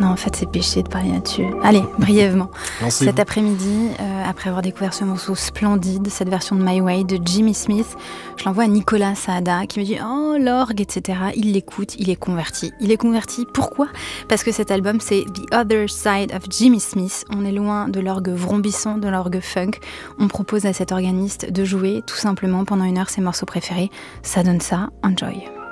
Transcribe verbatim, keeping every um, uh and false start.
non, en fait, c'est péché de parler là-dessus. Allez, brièvement. Lancez-vous. Cet après-midi, euh, après avoir découvert ce morceau splendide, cette version de My Way de Jimmy Smith, je l'envoie à Nicolas Saada qui me dit « Oh, l'orgue, et cetera » Il l'écoute, il est converti. Il est converti, pourquoi ? Parce que cet album, c'est The Other Side of Jimmy Smith. On est loin de l'orgue vrombissant, de l'orgue funk. On propose à cet organiste de jouer tout simplement pendant une heure ses morceaux préférés. Ça donne ça, enjoy.